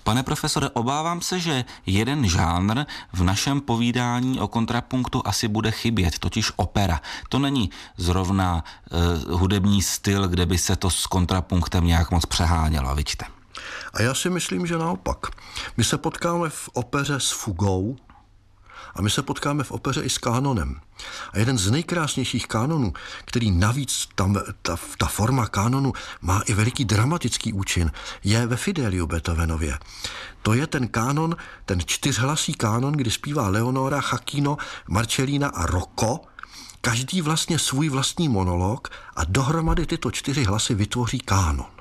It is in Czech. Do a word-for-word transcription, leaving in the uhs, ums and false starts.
Pane profesore, obávám se, že jeden žánr v našem povídání o kontrapunktu asi bude chybět, totiž opera. To není zrovna uh, hudební styl, kde by se to s kontrapunktem nějak moc přehánělo, vidíte. A já si myslím, že naopak. My se potkáme v opeře s fugou a my se potkáme v opeře i s kánonem. A jeden z nejkrásnějších kánonů, který navíc tam, ta, ta forma kánonu má i veliký dramatický účin, je ve Fideliu Beethovenově. To je ten kánon, ten čtyřhlasý kánon, kdy zpívá Leonora, Chacchino, Marcellina a Rocco, každý vlastně svůj vlastní monolog a dohromady tyto čtyři hlasy vytvoří kánon.